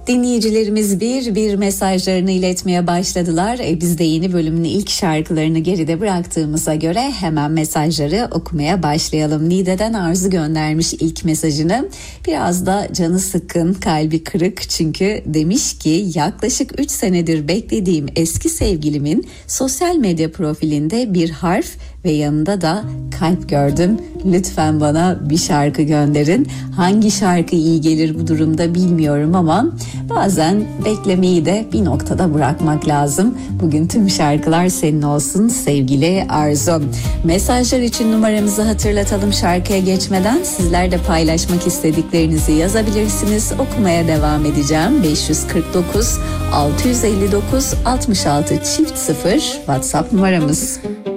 Dinleyicilerimiz bir mesajlarını iletmeye başladılar. Biz de yeni bölümün ilk şarkılarını geride bıraktığımıza göre hemen mesajları okumaya başlayalım. Niğde'den Arzu göndermiş ilk mesajını. Biraz da canı sıkkın, kalbi kırık çünkü demiş ki yaklaşık 3 senedir beklediğim eski sevgilimin sosyal medya profilinde bir harf ve yanında da kalp gördüm. Lütfen bana bir şarkı gönderin. Hangi şarkı iyi gelir bu durumda bilmiyorum ama bazen beklemeyi de bir noktada bırakmak lazım. Bugün tüm şarkılar senin olsun sevgili Arzu. Mesajlar için numaramızı hatırlatalım şarkıya geçmeden. Sizler de paylaşmak istediklerinizi yazabilirsiniz. Okumaya devam edeceğim. 549 659 66 0 WhatsApp numaramız.